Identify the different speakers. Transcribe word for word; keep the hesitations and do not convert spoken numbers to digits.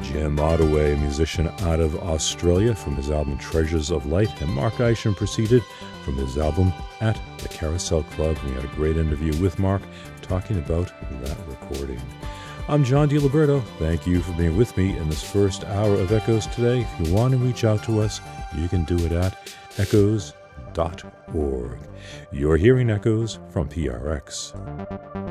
Speaker 1: Jim Ottaway, musician out of Australia, from his album Treasures of Light, and Mark Isham proceeded from his album At the Carousel Club. We had a great interview with Mark talking about that recording. I'm John DiLiberto. Thank you for being with me in this first hour of Echoes today. If you want to reach out to us, you can do it at echoes dot org. You're hearing Echoes from P R X.